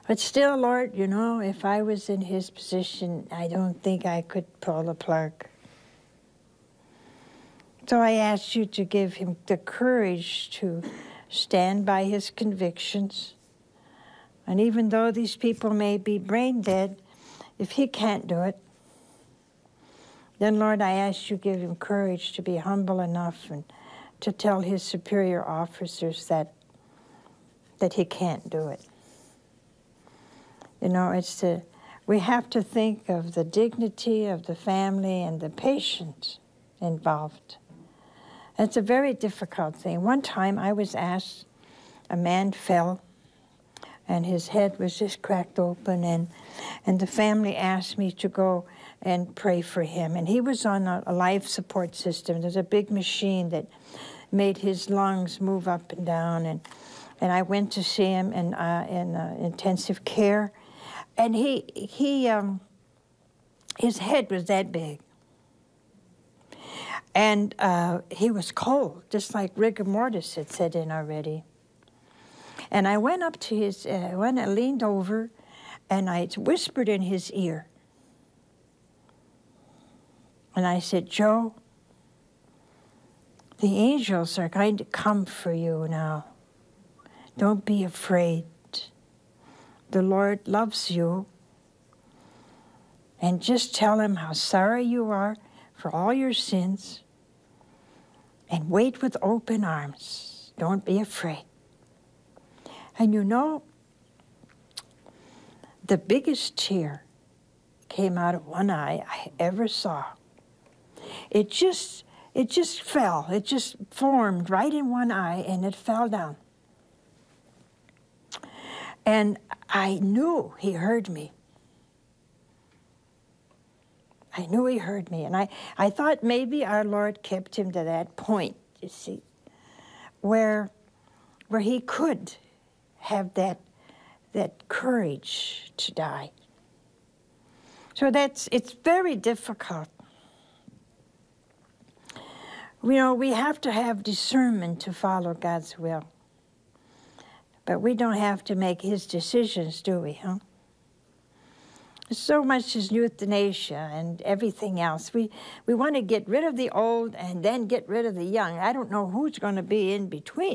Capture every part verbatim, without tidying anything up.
But still, Lord, you know, if I was in his position, I don't think I could pull the plug. So I ask you to give him the courage to stand by his convictions. And even though these people may be brain dead, if he can't do it, then, Lord, I ask you to give him courage to be humble enough and to tell his superior officers that that he can't do it. You know, it's the, we have to think of the dignity of the family and the patients involved. It's a very difficult thing. One time I was asked, a man fell and his head was just cracked open, and, and the family asked me to go and pray for him. And he was on a, a life support system. There's a big machine that made his lungs move up and down, and and I went to see him in uh, in uh, intensive care, and he he um, his head was that big, and uh, he was cold, just like rigor mortis had set in already. And I went up to his, uh, when I leaned over, and I whispered in his ear, and I said, Joe, the angels are going to come for you now. Don't be afraid. The Lord loves you. And just tell him how sorry you are for all your sins. And wait with open arms. Don't be afraid. And you know, the biggest tear came out of one eye I ever saw. It just, it just fell. It just formed right in one eye, and it fell down. And I knew he heard me. I knew he heard me. And I, I thought maybe our Lord kept him to that point, you see, where, where he could have that, that courage to die. So that's, it's very difficult. You know, we have to have discernment to follow God's will. But we don't have to make his decisions, do we, huh? So much as euthanasia and everything else. We, we want to get rid of the old and then get rid of the young. I don't know who's going to be in between.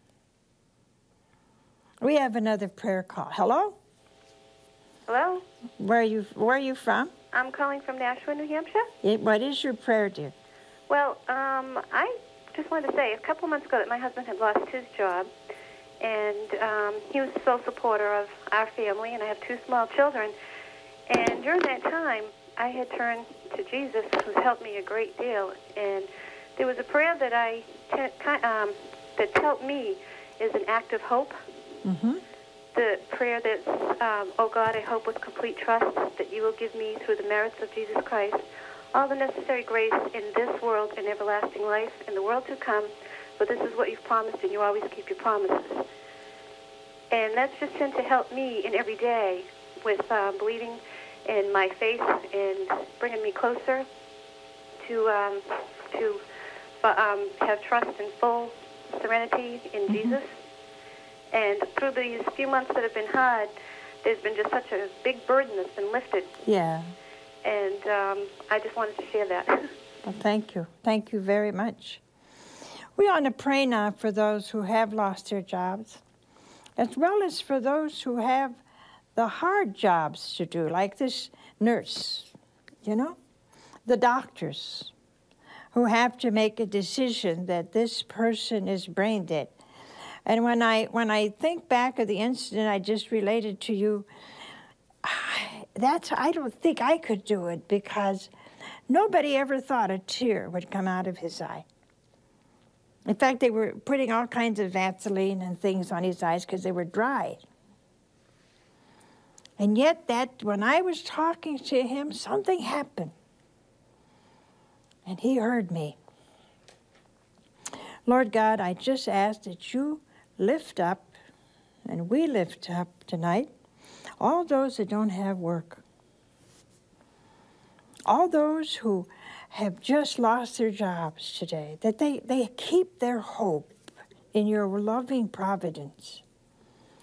We have another prayer call. Hello? Hello? Where are you, where are you from? I'm calling from Nashua, New Hampshire. It, what is your prayer, dear? Well, um, I just wanted to say, a couple months ago that my husband had lost his job, and um, he was the sole supporter of our family, and I have two small children. And during that time, I had turned to Jesus, who's helped me a great deal. And there was a prayer that I um, that's helped me is an act of hope. Mm-hmm. The prayer that's, um, oh God, I hope with complete trust that you will give me through the merits of Jesus Christ all the necessary grace in this world and everlasting life and the world to come. But this is what you've promised, and you always keep your promises. And that's just tend to help me in every day with uh, believing in my faith and bringing me closer to um, to uh, um, have trust and full serenity in mm-hmm. Jesus. And through these few months that have been hard, there's been just such a big burden that's been lifted. Yeah. And um, I just wanted to share that. Well, thank you. Thank you very much. We want to pray now for those who have lost their jobs, as well as for those who have the hard jobs to do, like this nurse, you know, the doctors who have to make a decision that this person is brain dead. And when I when I think back of the incident I just related to you, that's I don't think I could do it, because nobody ever thought a tear would come out of his eye. In fact, they were putting all kinds of Vaseline and things on his eyes because they were dry. And yet that when I was talking to him, something happened. And he heard me. Lord God, I just ask that you lift up, and we lift up tonight, all those that don't have work. All those who have just lost their jobs today, that they, they keep their hope in your loving providence.